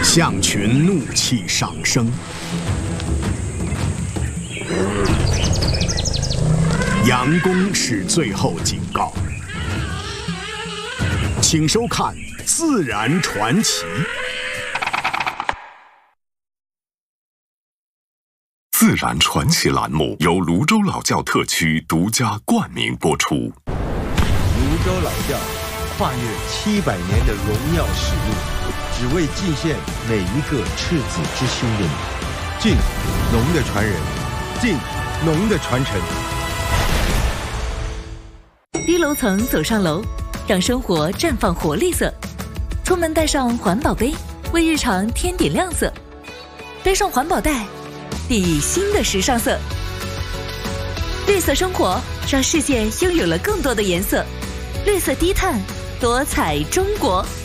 象群怒气上升。杨公是最后警告。请收看《自然传奇》。 自然传奇栏目由泸州老窖特区独家冠名播出。 泸州老窖跨越700年的荣耀使命，只为祭献每一个赤子之心的你。敬农的传人，敬农的传承。 低楼层走上楼，让生活绽放活力色。出门带上环保杯，为日常添点亮色。背上环保袋，熠熠新的时尚色。绿色生活让世界拥有了更多的颜色。绿色低碳，多彩中国。